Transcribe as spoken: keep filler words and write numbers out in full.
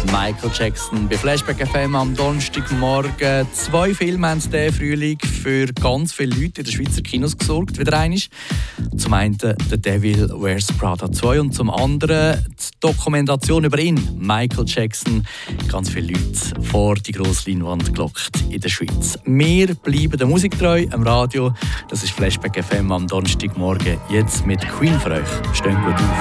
Michael Jackson bei Flashback F M am Donnerstagmorgen. Zwei Filme haben diesen Frühling für ganz viele Leute in den Schweizer Kinos gesorgt. Wieder einmal. Zum einen «The Devil Wears Prada zwei» und zum anderen die Dokumentation über ihn, Michael Jackson. Ganz viele Leute vor die grosse Leinwand gelockt in der Schweiz. Wir bleiben der Musik treu am Radio. Das ist Flashback F M am Donnerstagmorgen. Jetzt mit Queen für euch. Steht gut auf.